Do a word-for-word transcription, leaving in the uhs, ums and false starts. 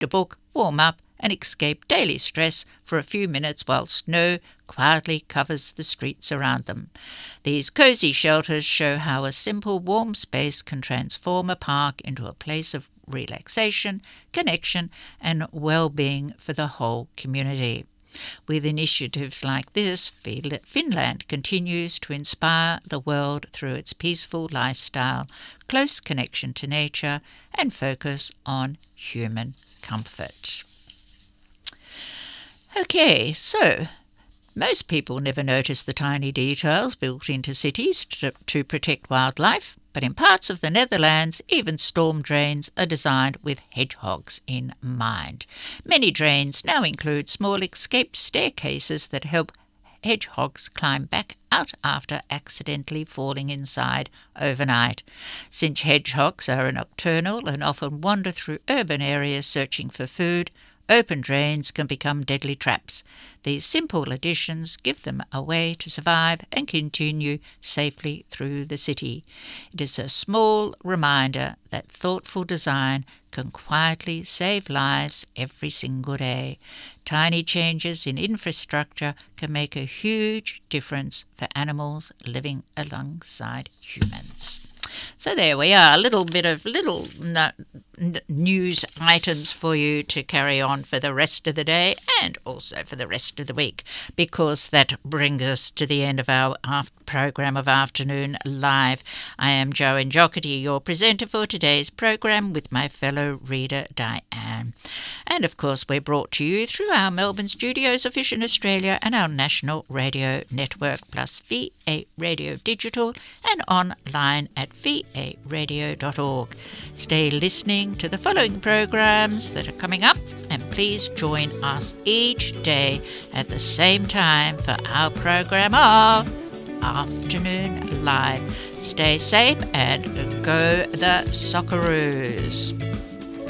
a book, warm up, and escape daily stress for a few minutes while snow quietly covers the streets around them. These cosy shelters show how a simple warm space can transform a park into a place of relaxation, connection, and well-being for the whole community. With initiatives like this, Finland continues to inspire the world through its peaceful lifestyle, close connection to nature, and focus on human comfort. Okay, so most people never notice the tiny details built into cities to, to protect wildlife, but in parts of the Netherlands, even storm drains are designed with hedgehogs in mind. Many drains now include small escape staircases that help hedgehogs climb back out after accidentally falling inside overnight. Since hedgehogs are nocturnal and often wander through urban areas searching for food, open drains can become deadly traps. These simple additions give them a way to survive and continue safely through the city. It is a small reminder that thoughtful design can quietly save lives every single day. Tiny changes in infrastructure can make a huge difference for animals living alongside humans. So there we are, a little bit of little no, n- news items for you to carry on for the rest of the day and also for the rest of the week, because that brings us to the end of our after- program of Afternoon Live. I am Joanne Jockety, your presenter for today's program, with my fellow reader Diane. And of course we're brought to you through our Melbourne studios of Vision Australia and our national radio network, plus V A Radio Digital and online at v a radio dot org. Stay listening to the following programs that are coming up, and please join us each day at the same time for our program of Afternoon Live. Stay safe and go the Socceroos.